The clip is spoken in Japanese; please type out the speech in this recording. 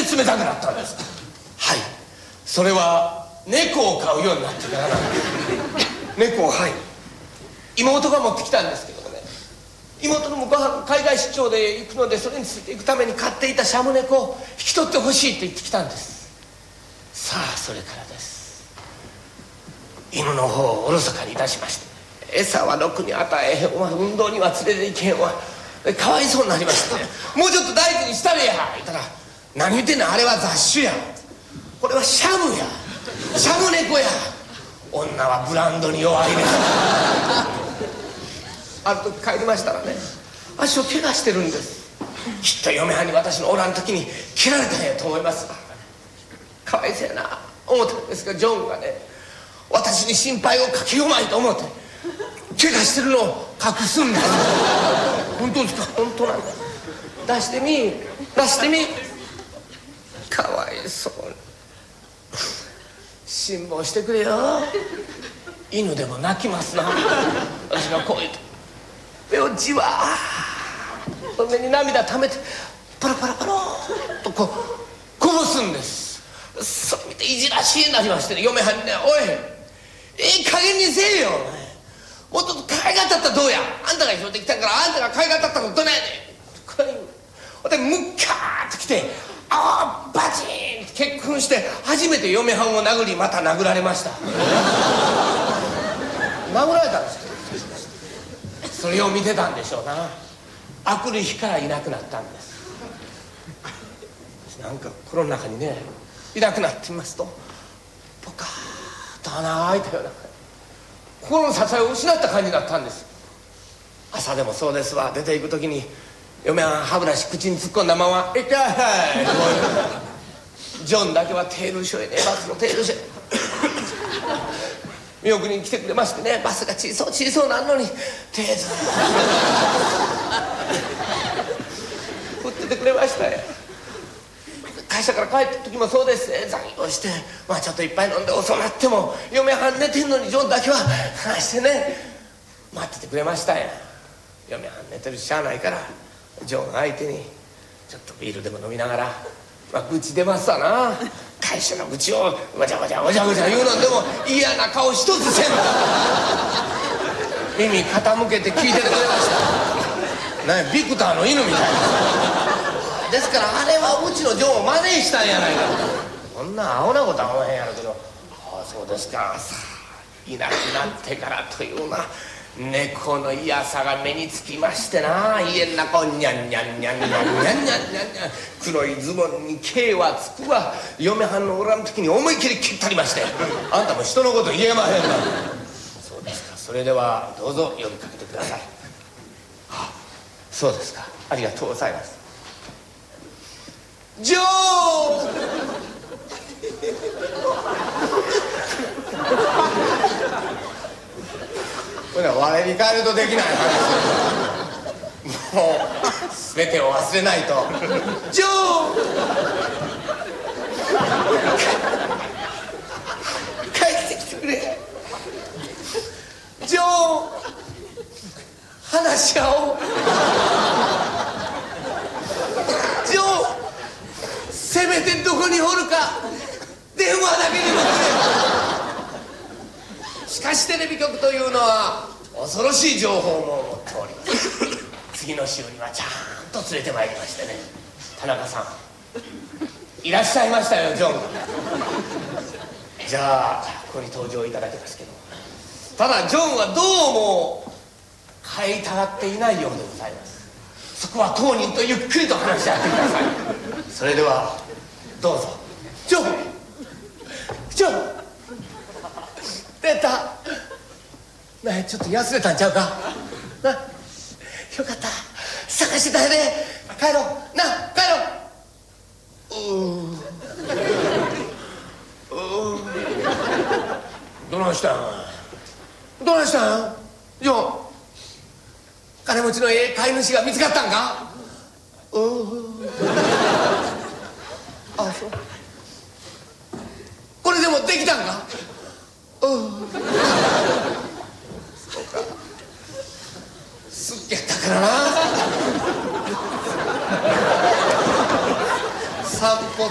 冷たくなったんです。はい、それは猫を飼うようになってからなんです。猫を、はい、妹が持ってきたんですけどもね、妹の海外出張で行くので、それについていくために飼っていたシャム猫を引き取ってほしいと言ってきたんです。さあそれからです。犬の方をおろそかにいたしまして、餌はろくに与えへんわ、運動には連れて行けへんわ、かわいそうになりましてね、もうちょっと大事にしたれや言ったら、何言ってんの、あれは雑種や、これはシャムや、シャム猫や、女はブランドに弱いです。ある時帰りましたらね、足を怪我してるんです。きっと嫁はんに私のおらん時に蹴られたんやと思います。かわいそうやな思ったんですが、ジョンがね、私に心配をかけようまいと思って怪我してるのを隠すんです。本当ですか？本当なんだ。出してみ、出してみ。かわいそうに。辛抱してくれよ。犬でも泣きますな。私がこう言うと目をじわーっと、目に涙ためてパラパラパラっとこぼすんです。それ見ていじらしいなりましてね、嫁はんにね、おい、いい加減にせえよ、もっと買いが立ったらどうや、あんたが拾ってきたから、あんたが買いが立ったらどないやねん。これでムッキャーッと来て、ああバチーンって結婚して初めて嫁はんを殴り、また殴られました。殴られたんですよ。それを見てたんでしょうな。あくる日からいなくなったんです。なんか心の中にね、いなくなってみますとポカーッと穴が開いたような、心の支えを失った感じになったんです。朝でもそうですわ、出ていく時に嫁は歯ブラシ口に突っ込んだまま「痛い!」ジョンだけはテール所へね、バスのテール所へ見送りに来てくれましてね、バスが小そうなんのにテール振っててくれましたよ。会社から帰った時もそうです。残業して、まあちょっと一杯飲んで遅なっても、嫁はん寝てんのにジョンだけは話してね、待っててくれましたんや。嫁はん寝てるししゃあないから、ジョン相手にちょっとビールでも飲みながら、まあ愚痴出ますわな。会社の愚痴をわちゃわちゃわちゃわちゃ言うのでも嫌な顔一つせん。耳傾けて聞いててくれました。なんやビクターの犬みたいな。ですからあれはうちのジョンを真似したんやないか。こんなアホなことは思えへんやろけど、ああそうですか。さあいなくなってからというな、猫の嫌さが目につきましてな、家の中をニャンニャンニャンニャンニャンニャンニャンニャン、黒いズボンに毛はつくわ。嫁はんのおらん時に思い切り切ったりまして、あんたも人のこと言えまへんな。そうですか、それではどうぞ呼びかけてください。あ、そうですか、ありがとうございます。ジョーこれは我に返るとできない話。もう全てを忘れないと。ジョー帰ってきてくれ。ジョー話し合おう。ジョーせめてどこにおるか電話だけでもくれ。しかしテレビ局というのは恐ろしい情報も持っております。次の週にはちゃんと連れてまいりましてね、田中さんいらっしゃいましたよ、ジョンが。じゃあここに登場いただきますけど、ただジョンはどうも帰りたがっていないようでございます。そこは当人とゆっくりと話し合ってください。それではどうぞ。ジョン出た。ねえちょっと休れたんちゃうかな。よかった、探してたよね。帰ろうな、帰ろう。どないしたんジョン。金持ちの飼い主が見つかったんか。あ、そう。これでもできたんか。そうか、好きやったからな。散歩